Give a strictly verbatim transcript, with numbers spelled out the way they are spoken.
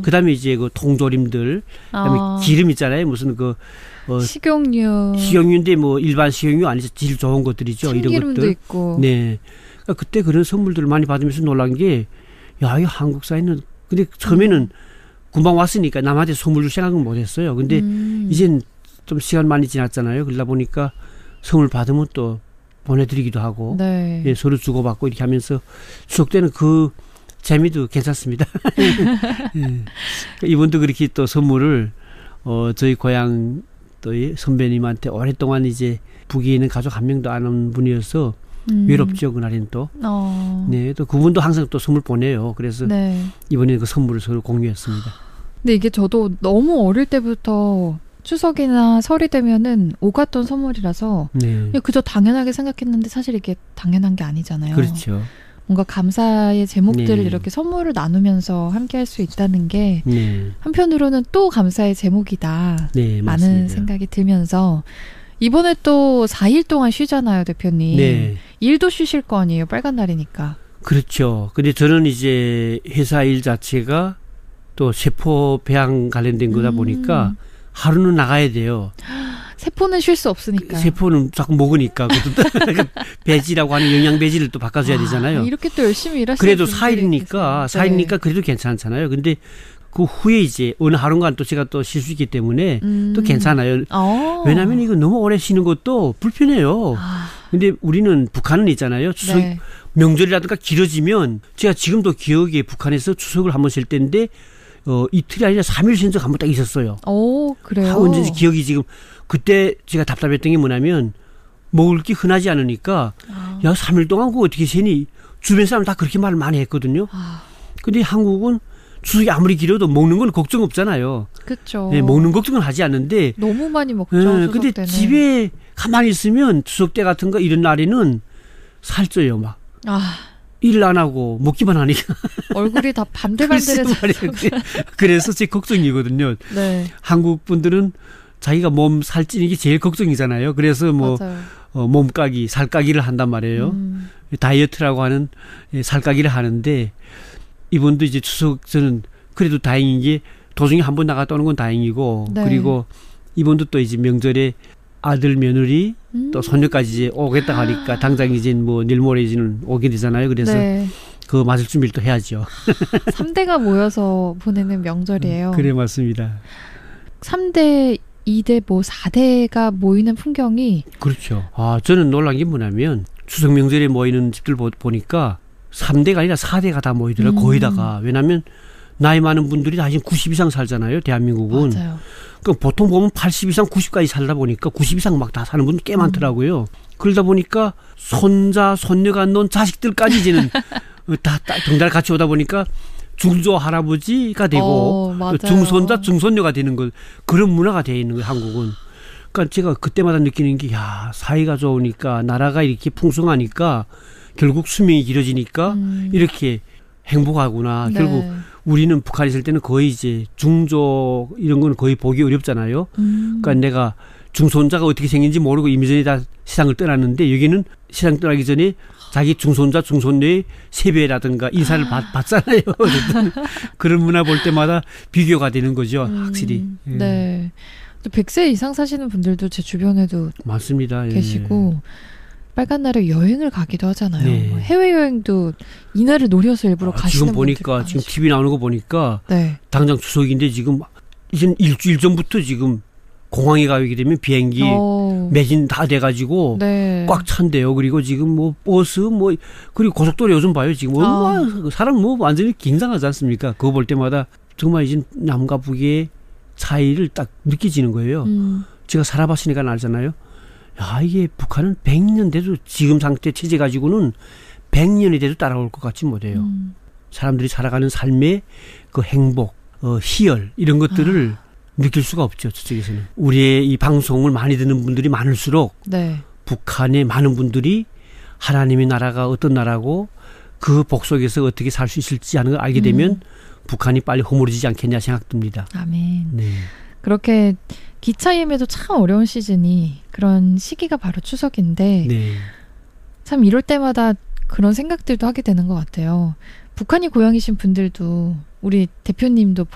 그다음에 이제 그 통조림들, 그다음에 아. 기름 있잖아요. 무슨 그 어, 식용유. 식용유인데 뭐 일반 식용유 아니죠. 질 좋은 것들이죠. 이런 참기름도 것들. 있고. 네. 그러니까 그때 그런 선물들을 많이 받으면서 놀란 게, 야, 이 한국 사회는 근데 처음에는 음. 금방 왔으니까 남한테 선물 줄 생각은 못했어요. 근데 음. 이젠 좀 시간 많이 지났잖아요. 그러다 보니까 선물 받으면 또 보내드리기도 하고, 네. 예, 서로 주고받고 이렇게 하면서 추석 때는 그 재미도 괜찮습니다. 예. 이분도 그렇게 또 선물을 어, 저희 고향 또 선배님한테 오랫동안 이제 북에 있는 가족 한 명도 안 온 분이어서 음. 외롭죠, 그날엔 또. 어. 네, 또 그분도 항상 또 선물 보내요. 그래서 네. 이번에 그 선물을 서로 공유했습니다. 근데 이게 저도 너무 어릴 때부터 추석이나 설이 되면은 오갔던 선물이라서 네. 그저 당연하게 생각했는데 사실 이게 당연한 게 아니잖아요. 그렇죠. 뭔가 감사의 제목들을 네. 이렇게 선물을 나누면서 함께 할 수 있다는 게 네. 한편으로는 또 감사의 제목이다. 네, 라는 생각이 들면서 이번에 또 사 일 동안 쉬잖아요, 대표님. 네. 일도 쉬실 거 아니에요, 빨간 날이니까. 그렇죠. 근데 저는 이제 회사 일 자체가 또 세포 배양 관련된 거다 음. 보니까 하루는 나가야 돼요. 세포는 쉴 수 없으니까. 세포는 자꾸 먹으니까. 배지라고 하는 영양 배지를 또 바꿔줘야 되잖아요. 아, 이렇게 또 열심히 일하시는 그래도 사 일이니까, 사 일이니까 네. 그래도 괜찮잖아요. 근데 그 후에 이제 어느 하루간 또 제가 또 쉴 수 있기 때문에 음. 또 괜찮아요. 오. 왜냐하면 이거 너무 오래 쉬는 것도 불편해요. 아. 근데 우리는 북한은 있잖아요. 추석 네. 명절이라든가 길어지면 제가 지금도 기억에 북한에서 추석을 한번 쉴 때인데 어, 이틀이 아니라 삼 일 쉰 적 한 번 딱 있었어요. 오, 그래요? 아, 언제인지 기억이 지금 그때 제가 답답했던 게 뭐냐면 먹을 게 흔하지 않으니까 아. 야, 삼 일 동안 그거 어떻게 쉬니? 주변 사람 다 그렇게 말을 많이 했거든요. 아. 근데 한국은 추석이 아무리 길어도 먹는 건 걱정 없잖아요. 그렇죠. 네, 먹는 걱정은 하지 않는데 너무 많이 먹죠. 네, 추석 근데 때는. 집에 가만히 있으면 추석 때 같은 거 이런 날에는 살쪄요 막. 아. 일 안 하고 먹기만 하니까 얼굴이 다 반들반들해서 그래서 제 걱정이거든요. 네. 한국 분들은 자기가 몸 살찌는 게 제일 걱정이잖아요. 그래서 뭐 어, 몸가기, 살가기를 한단 말이에요. 음. 다이어트라고 하는 살가기를 하는데 이분도 이제 추석 저는 그래도 다행인 게 도중에 한 번 나갔다 오는 건 다행이고 네. 그리고 이분도 또 이제 명절에 아들 며느리 음. 또 손녀까지 이제 오겠다 하니까 당장 이제 뭐 내일 모레지는 오게 되잖아요. 그래서 네. 그 맞을 준비를 또 해야죠. 삼 대가 모여서 보내는 명절이에요. 그래 맞습니다. 삼 대, 이 대, 뭐 사 대가 모이는 풍경이 그렇죠. 아 저는 놀란 게 뭐냐면 추석 명절에 모이는 집들 보, 보니까 삼 대가 아니라 사 대가 다 모이더라고요. 음. 거의 다가. 왜냐하면 나이 많은 분들이 다 지금 구십 이상 살잖아요. 대한민국은. 맞아요. 그러니까 보통 보면 팔십 이상, 구십까지 살다 보니까 구십 이상 막 다 사는 분들 꽤 많더라고요. 음. 그러다 보니까 손자, 손녀가 놓은 자식들까지 이제는 다, 다 덩달 같이 오다 보니까 중조 할아버지가 되고 어, 중손자, 중손녀가 되는 것 그런 문화가 되어 있는 거예요. 한국은. 그러니까 제가 그때마다 느끼는 게 야 사이가 좋으니까 나라가 이렇게 풍성하니까 결국 수명이 길어지니까 음. 이렇게 행복하구나. 네. 결국 우리는 북한에 있을 때는 거의 이제 중조 이런 건 거의 보기 어렵잖아요. 음. 그러니까 내가 중손자가 어떻게 생긴지 모르고 이미 전에 다 세상을 떠났는데 여기는 세상 떠나기 전에 자기 중손자 중손녀의 세배라든가 인사를 아. 받, 받잖아요. 그런 문화 볼 때마다 비교가 되는 거죠. 음. 확실히. 예. 네. 백 세 이상 사시는 분들도 제 주변에도 맞습니다. 계시고 예. 빨간 날에 여행을 가기도 하잖아요. 네. 해외여행도 이날을 노려서 일부러 아, 가시는 지금 보니까 지금 티비 나오는 거 보니까 네. 당장 추석인데 지금 이제 일주일 전부터 지금 공항에 가게 되면 비행기 오. 매진 다 돼가지고 네. 꽉 찬대요. 그리고 지금 뭐 버스 뭐 그리고 고속도로 요즘 봐요. 지금 아. 뭐 사람 뭐 완전히 긴장하지 않습니까? 그거 볼 때마다 정말 이제 남과 북의 차이를 딱 느껴지는 거예요. 음. 제가 살아봤으니까 알잖아요. 야, 이게 북한은 백 년 돼도 지금 상태 체제 가지고는 백 년이 돼도 따라올 것 같지 못해요. 음. 사람들이 살아가는 삶의 그 행복, 어, 희열 이런 것들을 아. 느낄 수가 없죠. 저쪽에서는. 우리의 이 방송을 많이 듣는 분들이 많을수록 네. 북한의 많은 분들이 하나님의 나라가 어떤 나라고 그 복 속에서 어떻게 살 수 있을지 하는 걸 알게 되면 음. 북한이 빨리 허물어지지 않겠냐 생각됩니다. 아멘. 네. 그렇게 기차 예매도 참 어려운 시즌이 그런 시기가 바로 추석인데 네. 참 이럴 때마다 그런 생각들도 하게 되는 것 같아요. 북한이 고향이신 분들도 우리 대표님도